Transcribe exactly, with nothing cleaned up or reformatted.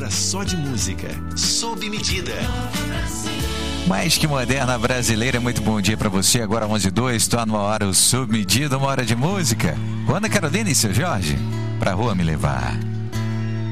hora só de música, sob medida. Mais que moderna brasileira, muito bom dia pra você. Agora onze e dois, tô numa hora sob medida, uma hora de música. Ana Carolina e seu Jorge, pra rua me levar.